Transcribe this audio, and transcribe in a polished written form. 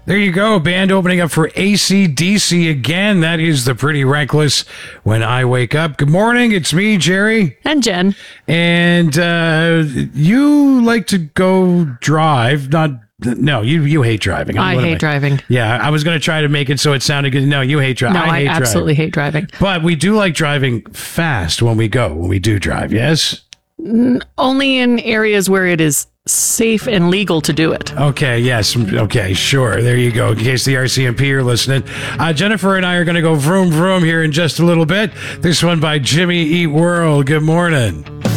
There you go. Band opening up for AC/DC again. That is the Pretty Reckless When I Wake Up. Good morning. It's me, Jerry. And Jen. And you like to go drive, No, you hate driving. I hate driving. Yeah, I was going to try to make it so it sounded good. No, you hate driving. No, I absolutely hate driving. But we do like driving fast when we do drive, yes? Only in areas where it is safe and legal to do it. Okay, yes. Okay, sure. There you go. In case the RCMP are listening. Jennifer and I are going to go vroom, vroom here in just a little bit. This one by Jimmy Eat World. Good morning.